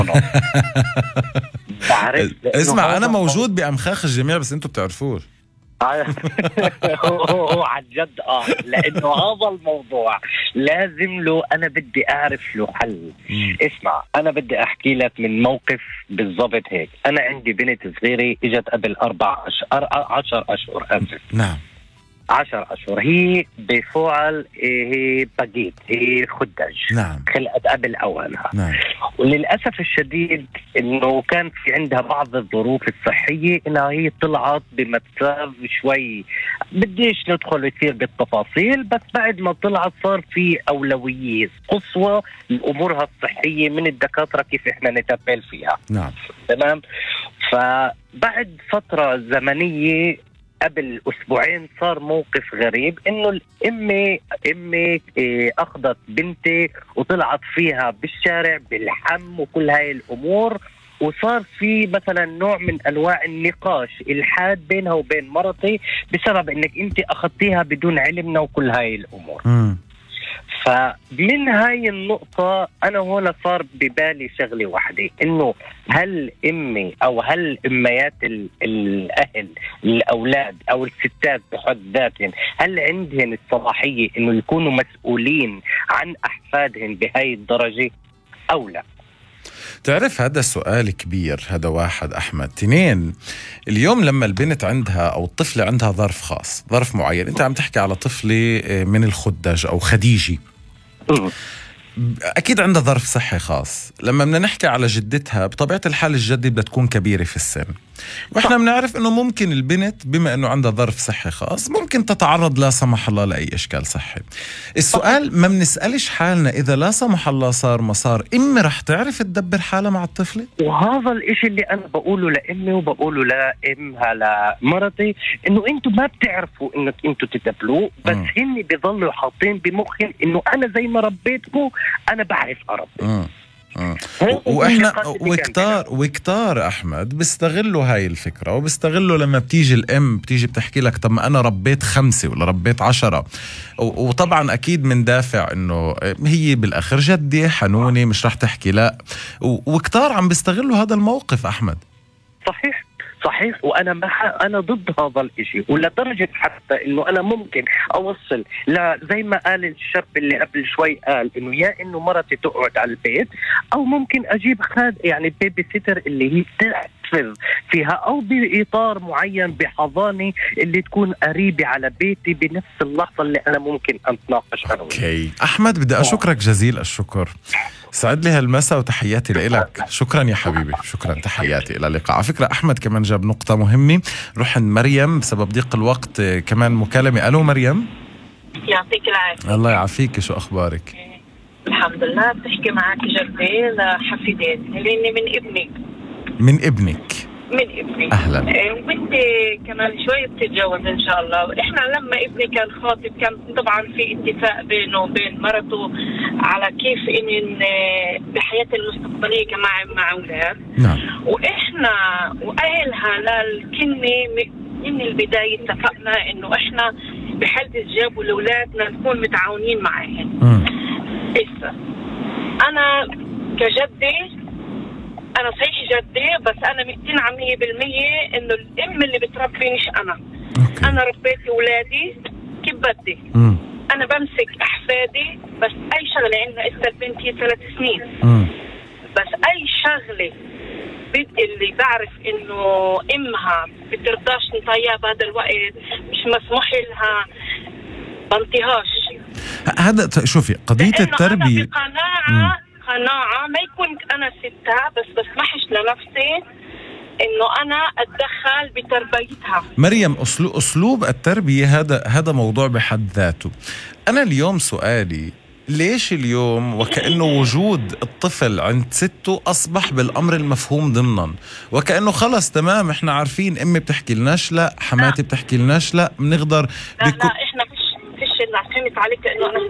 بعرف اسمع أنا موجود بأمخاخ الجميع بس أنتوا بتعرفوش. هو عن جد لانه هذا الموضوع لازم له، انا بدي اعرف له حل. اسمع، انا بدي احكي لك من موقف بالضبط هيك. انا عندي بنت صغيره اجت قبل 10 اشهر. نعم 10 أشهر. هي بفعل هي باجيت، هي خدج. نعم. خلقت قبل أوانها. نعم. وللأسف الشديد إنه كان في عندها بعض الظروف الصحية إنها هي طلعت بمساف شوي، بديش ندخل كثير بالتفاصيل، بس بعد ما طلعت صار في أولوية قصوى لأمورها الصحية من الدكاترة كيف إحنا نتبل فيها. نعم تمام. فبعد فترة زمنية قبل أسبوعين صار موقف غريب، إنه الأم أخذت بنتي وطلعت فيها بالشارع بالحم وكل هاي الأمور، وصار في مثلا نوع من أنواع النقاش الحاد بينها وبين مرتي بسبب إنك أنت أخذتيها بدون علمنا وكل هاي الأمور. فمن هاي النقطة أنا هنا صار ببالي شغلة واحدة، إنه هل أمي أو هل أميات الأهل الأولاد أو الستات بحد ذاتهم هل عندهن الصلاحية إنه يكونوا مسؤولين عن أحفادهن بهاي الدرجة أو لا؟ تعرف هذا سؤال كبير. هذا واحد. أحمد، 2 اليوم لما البنت عندها أو الطفلة عندها ظرف خاص، ظرف معين، أنت عم تحكي على طفلة من الخدج أو خديجي، أكيد عندها ظرف صحي خاص. لما بدنا نحكي على جدتها بطبيعة الحال الجدة بدها تكون كبيرة في السن، وإحنا بنعرف إنه ممكن البنت بما إنه عندها ظرف صحي خاص ممكن تتعرض لا سمح الله لأي إشكال صحي. السؤال ما بنسألش حالنا إذا لا سمح الله صار مسار أمي رح تعرف تدبر حالها مع الطفلة؟ وهذا الإشي اللي أنا بقوله لأمي وبقوله لأمها لمرتي، إنه أنتوا ما بتعرفوا إنك أنتوا تدبلوا، بس هني بيضلوا حاطين بمخهم إنه أنا زي ما ربيتكم أنا بعرف أربي. واحنا وكتار احمد بيستغلوا هاي الفكره، وبيستغلوا لما بتيجي الام بتيجي بتحكي لك طب ما انا ربيت 5 ولا ربيت 10، وطبعا اكيد من دافع انه هي بالاخر جدي حنوني مش رح تحكي لا، وكتار عم بيستغلوا هذا الموقف. احمد صحيح، وانا انا ضد هذا الاشي، ولدرجه حتى انه انا ممكن اوصل زي ما قال الشاب اللي قبل شوي قال انه يا انه مرتي تقعد على البيت، او ممكن اجيب يعني بيبي سيتر اللي هي تحفظ فيها، او باطار معين بحضانه اللي تكون قريبه على بيتي بنفس اللحظه اللي انا ممكن اتناقش عنها. اوكي احمد، بدي اشكرك جزيل الشكر، سعد لي هالمساء وتحياتي لك. شكرا يا حبيبي، شكرا، تحياتي، إلى اللقاء. على فكرة أحمد كمان جاب نقطة مهمة، روح عند مريم بسبب ضيق الوقت كمان مكالمة. ألو مريم. يعطيك العافية. الله يعافيك، شو أخبارك؟ الحمد لله. بتحكي معك جدي لحفيدين اللي من ابنك. أهلا. وبنتي كمان شوي بتتجوز إن شاء الله. إحنا لما ابني كان خاطب كان طبعا في اتفاق بينه وبين مرته على كيف إن بحياته المستقبلية كمان مع أولاد. نعم. وإحنا وأهلها للكنة من البداية اتفقنا إنه إحنا بحالة جابوا لأولادنا نكون متعاونين معهم. إسا أنا كجدي أنا صحيح جدي، بس أنا مقتنعة 100% إنه الأم اللي بتربي مش أنا. أوكي. أنا ربيت أولادي كيف بدي. أنا بمسك أحفادي، بس أي شغلة عندنا إسا بنتي 3 سنين. بس أي شغلة اللي بعرف إنه إمها بترضاش نطيها بهذا الوقت مش مسموح لها بنطيهاش. هذا شوفي قضية التربية. أنا قناعة ما يكون أنا ستها، بس بسمحش لنفسي إنه أنا أتدخل بتربيتها. مريم، أسلوب التربية هذا موضوع بحد ذاته. أنا اليوم سؤالي ليش اليوم وكأنه وجود الطفل عند سته أصبح بالأمر المفهوم ضمنا، وكأنه خلص تمام إحنا عارفين أمي بتحكي لناش لا، حماتي بتحكي لناش لا، بنقدر لا إحنا فيش فهمت عليك إنه أنا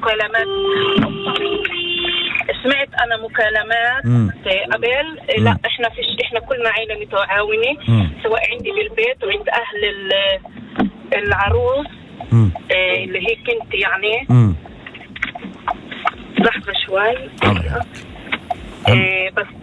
سمعت مكالمات قبل. لا احنا كلنا عائله متعاونه، سواء عندي بالبيت وعند اهل العروس اللي هي كنت يعني. لحظه شوي بس